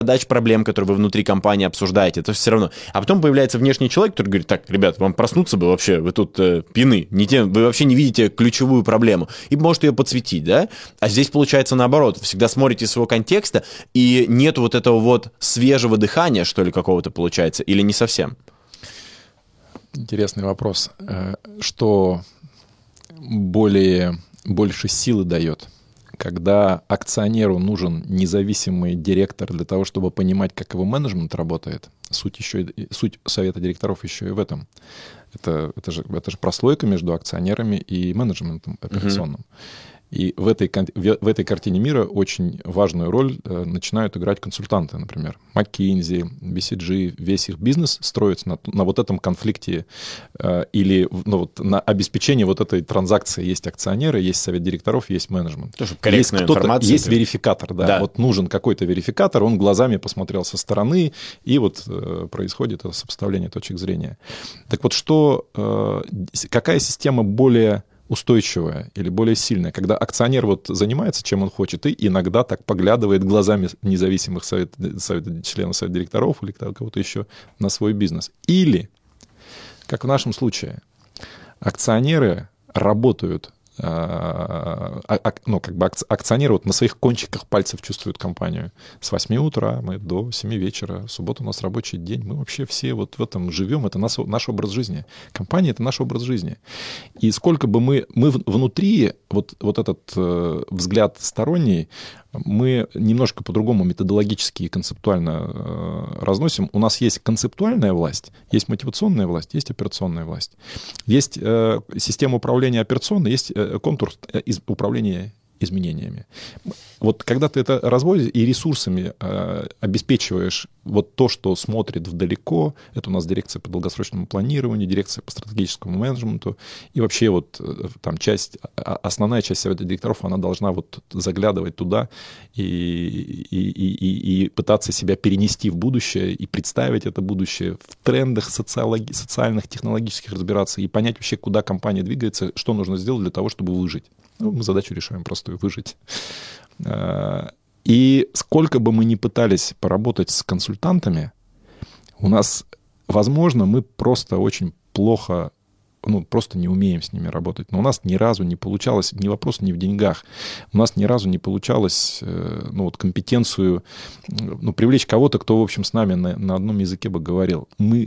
задач, проблем, которые вы внутри компании обсуждаете, это все равно. А потом появляется внешний человек, который говорит: так, ребят, вам проснуться бы вообще, вы тут пьяны, вы вообще не видите ключевую проблему, и может ее подсветить, да? А здесь получается наоборот, вы всегда смотрите из своего контекста, и нет вот этого вот свежего дыхания, что ли, какого-то получается, или не совсем? Интересный вопрос. Что больше силы дает? Когда акционеру нужен независимый директор для того, чтобы понимать, как его менеджмент работает, суть совета директоров еще и в этом. Это же прослойка между акционерами и менеджментом операционным. И в этой картине мира очень важную роль начинают играть консультанты, например. McKinsey, BCG, весь их бизнес строится на вот этом конфликте или на обеспечении вот этой транзакции. Есть акционеры, есть совет директоров, есть менеджмент. Есть кто-то, есть верификатор, да. Вот нужен какой-то верификатор, он глазами посмотрел со стороны, и вот происходит это сопоставление точек зрения. Так вот, какая система более устойчивая или более сильная, когда акционер вот занимается, чем он хочет, и иногда так поглядывает глазами независимых членов совета директоров или кого-то еще на свой бизнес. Или, как в нашем случае, акционеры работают, акционеры вот на своих кончиках пальцев чувствуют компанию. С 8 утра мы до 7 вечера, суббота у нас рабочий день, мы вообще все вот в этом живем, это наш образ жизни. Компания — это наш образ жизни. И сколько бы мы внутри, вот этот взгляд сторонний, мы немножко по-другому методологически и концептуально разносим. У нас есть концептуальная власть, есть мотивационная власть, есть операционная власть. Есть система управления операционной, есть контур управления изменениями. Вот когда ты это разводишь и ресурсами обеспечиваешь вот то, что смотрит вдалеко, это у нас дирекция по долгосрочному планированию, дирекция по стратегическому менеджменту, и вообще вот там основная часть совета директоров, она должна вот заглядывать туда и пытаться себя перенести в будущее и представить это будущее в трендах социальных, технологических разбираться и понять вообще, куда компания двигается, что нужно сделать для того, чтобы выжить. Мы задачу решаем простую — выжить. И сколько бы мы ни пытались поработать с консультантами, у нас, возможно, мы просто очень плохо, просто не умеем с ними работать. Но у нас ни разу не получалось, вопрос не в деньгах, у нас ни разу не получалось компетенцию, привлечь кого-то, кто, в общем, с нами на одном языке бы говорил. Мы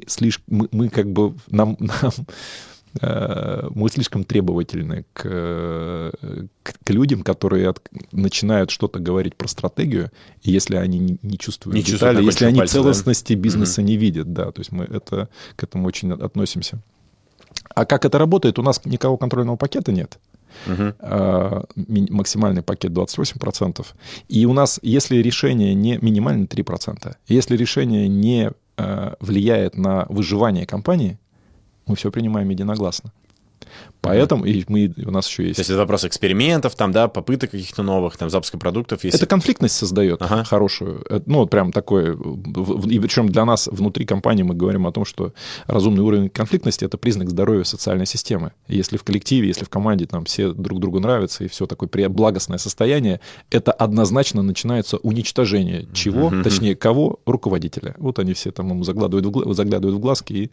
слишком требовательны к людям, которые начинают что-то говорить про стратегию, и если они не чувствуют детали, если они целостности бизнеса не видят, да, то есть мы к этому очень относимся. А как это работает? У нас никакого контрольного пакета нет. Максимальный пакет 28%. И у нас, если решение не минимально 3%, если решение не влияет на выживание компании, мы все принимаем единогласно. Поэтому у нас еще есть... То есть это вопрос экспериментов, попыток каких-то новых, запуска продуктов. Это конфликтность создает хорошую. Прям такое... И причем для нас внутри компании мы говорим о том, что разумный уровень конфликтности — это признак здоровья социальной системы. Если в коллективе, если в команде все друг другу нравятся и все такое благостное состояние, это однозначно начинается уничтожение чего? Точнее, кого? Руководителя. Вот они все ему заглядывают в глазки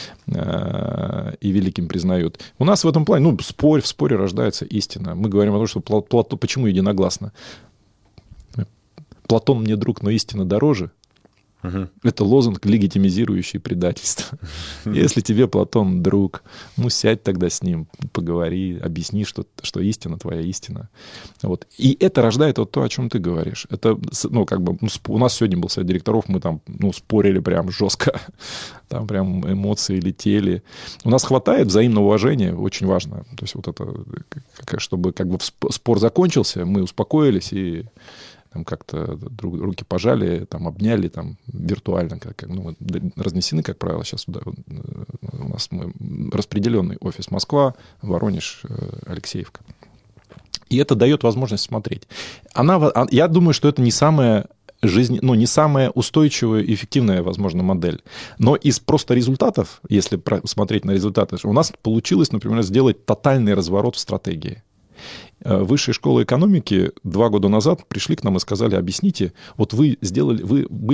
и великим признают. У нас в этом плане, в споре рождается истина. Мы говорим о том, что почему единогласно? Платон мне друг, но истина дороже. Это лозунг, легитимизирующий предательство. Если тебе Платон друг, сядь тогда с ним, поговори, объясни, что истина твоя истина. Вот. И это рождает то, о чем ты говоришь. Это, у нас сегодня был совет директоров, мы спорили прям жестко, там прям эмоции летели. У нас хватает взаимного уважения, очень важно. То есть вот это, чтобы спор закончился, мы успокоились и как-то руки пожали, обняли, виртуально, разнесены, как правило, сейчас у нас распределенный офис Москва, Воронеж, Алексеевка. И это дает возможность смотреть. Я думаю, что это не самая не самая устойчивая и эффективная, возможно, модель. Но из просто результатов, если смотреть на результаты, у нас получилось, например, сделать тотальный разворот в стратегии. Высшая школа экономики 2 года назад пришли к нам и сказали: объясните, вот вы были